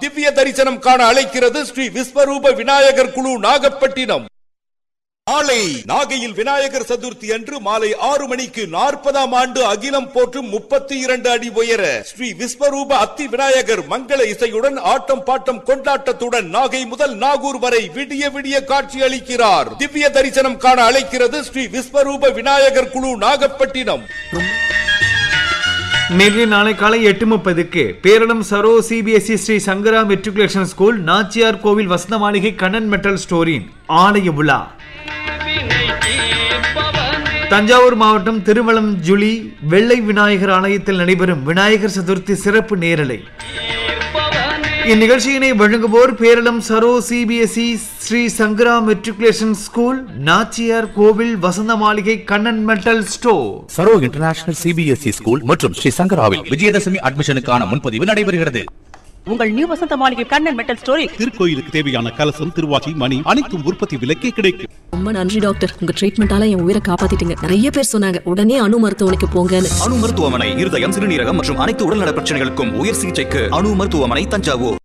திவ்ய தரிசனம் காண அழைக்கிறது ஸ்ரீ விஸ்வரூப விநாயகர் குழு நாகப்பட்டினம். நாளை நாகையில் விநாயகர் சதுர்த்தி அன்று மாலை 6 மணிக்கு 40ஆம் ஆண்டு அகிலம் போற்றும் 32 அடி உயர ஸ்ரீ விஸ்வரூப அத்தி விநாயகர் மங்கள இசையுடன் ஆட்டம் பாட்டம் கொண்டாட்டத்துடன் நாகை முதல் நாகூர் வரை விடிய விடிய காட்சி அளிக்கிறார். திவ்ய தரிசனம் காண அழைக்கிறது ஸ்ரீ விஸ்வரூப விநாயகர் குழு நாகப்பட்டினம். நேற்று நாளை காலை 8:30க்கு பேரளம் சரோ சிபிஎஸ்இ ஸ்ரீ சங்கரா மெட்ரிகுலேஷன் ஸ்கூல் நாச்சியார் கோவில் வசந்த மாளிகை கண்ணன் மெட்டல் ஸ்டோரின் ஆலய விழா. தஞ்சாவூர் மாவட்டம் திருவலம் ஜுலி வெள்ளை விநாயகர் ஆலயத்தில் நடைபெறும் விநாயகர் சதுர்த்தி சிறப்பு நேரலை. இந்நிகழ்ச்சியினை வழங்குவோர் பேரளம் சரோ சிபிஎஸ்இ ஸ்ரீ சங்கரா மெட்ரிகுலேஷன் ஸ்கூல் நாச்சியார் கோவில் வசந்த மாளிகை Kannan metal store. Saro international CBSE school மற்றும் ஸ்ரீ சங்கராவில் விஜயதசமி அட்மிஷனுக்கான முன்பதிவு நடைபெறுகிறது. உங்கள் நியூ வசந்த மாளிகை கண்ணன் மெட்டல் ஸ்டோரில் திருக்கோயிலுக்கு தேவையான கலசம், திருவாச்சி, மணி அனைத்தும் உற்பத்தி விலைக்கே கிடைக்கும். ரொம்ப நன்றி டாக்டர், உங்க ட்ரீட்மெண்டால என் உயிரை காப்பாத்திட்டீங்க. நிறைய பேர் சொன்னாங்க உடனே அணு மருத்துவமனைக்கு போங்கன்னு. அணு மருத்துவமனை இருதயம், சிறுநீரகம் மற்றும் அனைத்து உடல்நல பிரச்சனைகளுக்கும் உயர் சிகிச்சைக்கு அணு மருத்துவமனை தஞ்சாவூர்.